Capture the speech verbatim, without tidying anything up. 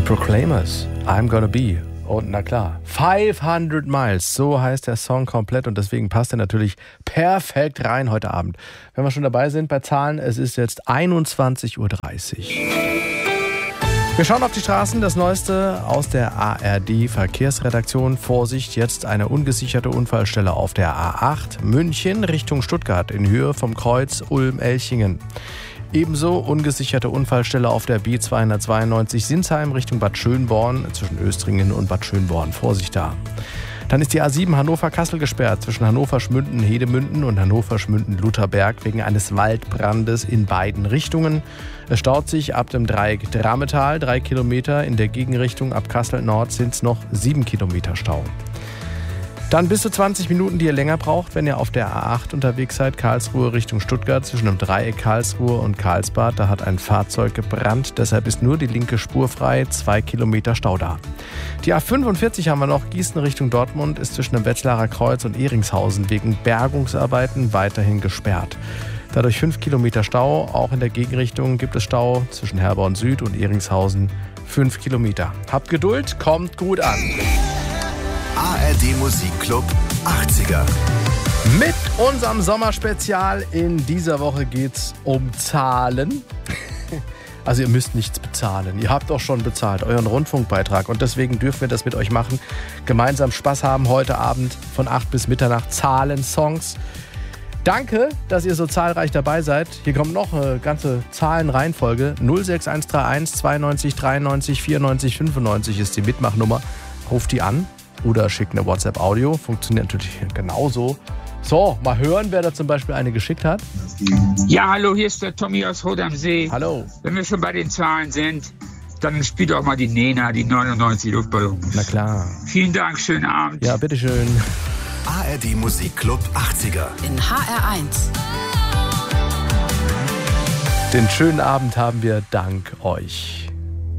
Proclaimers, I'm Gonna Be. Und na klar, fünfhundert Miles, so heißt der Song komplett und deswegen passt er natürlich perfekt rein heute Abend. Wenn wir schon dabei sind bei Zahlen, es ist jetzt einundzwanzig Uhr dreißig. Wir schauen auf die Straßen, das Neueste aus der A R D-Verkehrsredaktion. Vorsicht, jetzt eine ungesicherte Unfallstelle auf der A acht München Richtung Stuttgart in Höhe vom Kreuz Ulm-Elchingen. Ebenso ungesicherte Unfallstelle auf der B zweihundertzweiundneunzig Sinsheim Richtung Bad Schönborn zwischen Östringen und Bad Schönborn. Vorsicht da. Dann ist die A sieben Hannover-Kassel gesperrt zwischen Hannover-Schmünden-Hedemünden und Hannover-Schmünden-Lutherberg wegen eines Waldbrandes in beiden Richtungen. Es staut sich ab dem Dreieck Drametal drei Kilometer. In der Gegenrichtung ab Kassel Nord sind es noch sieben Kilometer Stau. Dann bis zu zwanzig Minuten, die ihr länger braucht, wenn ihr auf der A acht unterwegs seid, Karlsruhe Richtung Stuttgart, zwischen dem Dreieck Karlsruhe und Karlsbad. Da hat ein Fahrzeug gebrannt, deshalb ist nur die linke Spur frei, zwei Kilometer Stau da. Die A fünfundvierzig haben wir noch, Gießen Richtung Dortmund, ist zwischen dem Wetzlarer Kreuz und Ehringshausen wegen Bergungsarbeiten weiterhin gesperrt. Dadurch fünf Kilometer Stau, auch in der Gegenrichtung gibt es Stau zwischen Herborn Süd und Ehringshausen, fünf Kilometer. Habt Geduld, kommt gut an. A R D Musikclub achtziger. Mit unserem Sommerspezial in dieser Woche geht's um Zahlen. Also ihr müsst nichts bezahlen. Ihr habt auch schon bezahlt, euren Rundfunkbeitrag. Und deswegen dürfen wir das mit euch machen. Gemeinsam Spaß haben heute Abend von acht bis Mitternacht. Zahlen, Songs. Danke, dass ihr so zahlreich dabei seid. Hier kommt noch eine ganze Zahlenreihenfolge. null sechs eins drei eins zweiundneunzig dreiundneunzig vierundneunzig fünfundneunzig ist die Mitmachnummer. Ruft die an. Oder schickt eine WhatsApp-Audio. Funktioniert natürlich genauso. So, mal hören, wer da zum Beispiel eine geschickt hat. Ja, hallo, hier ist der Tommy aus Rot am See. Hallo. Wenn wir schon bei den Zahlen sind, dann spielt auch mal die Nena, die neunundneunzig Luftballons. Na klar. Vielen Dank, schönen Abend. Ja, bitteschön. A R D Musikclub achtziger. In H R eins. Den schönen Abend haben wir dank euch.